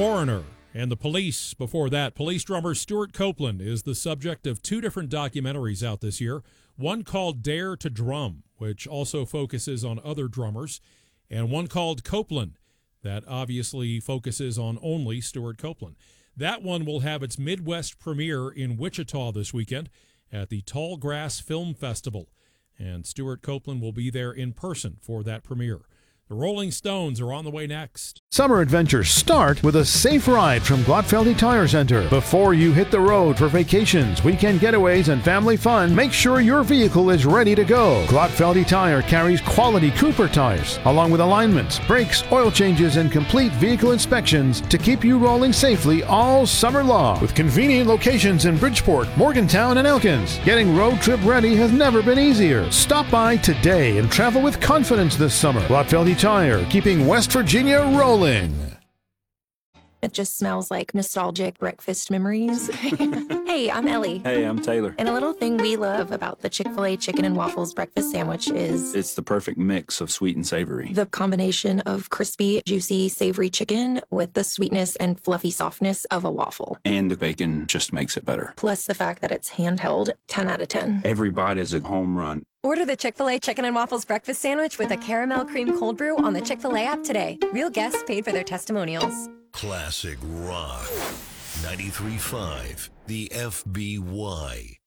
Foreigner and The Police before that. Police drummer Stuart Copeland is the subject of two different documentaries out this year. One called Dare to Drum, which also focuses on other drummers, and one called Copeland, that obviously focuses on only Stuart Copeland. That one will have its Midwest premiere in Wichita this weekend at the Tall Grass Film Festival, and Stuart Copeland will be there in person for that premiere. The Rolling Stones are on the way next. Summer adventures start with a safe ride from Glotfeldy Tire Center. Before you hit the road for vacations, weekend getaways, and family fun, make sure your vehicle is ready to go. Glotfeldy Tire carries quality Cooper tires, along with alignments, brakes, oil changes, and complete vehicle inspections to keep you rolling safely all summer long. With convenient locations in Bridgeport, Morgantown, and Elkins, getting road trip ready has never been easier. Stop by today and travel with confidence this summer. Glotfeldy Tire, keeping West Virginia rolling. It just smells like nostalgic breakfast memories. Hey, I'm Ellie. Hey, I'm Taylor. And a little thing we love about the Chick-fil-A chicken and waffles breakfast sandwich is It's the perfect mix of sweet and savory. the combination of crispy, juicy, savory chicken with the sweetness and fluffy softness of a waffle. And the bacon just makes it better. Plus the fact that it's handheld, 10 out of 10. Every bite is a home run. Order the Chick-fil-A Chicken and Waffles Breakfast Sandwich with a caramel cream cold brew on the Chick-fil-A app today. Real guests paid for their testimonials. Classic Rock 93.5, the FBY.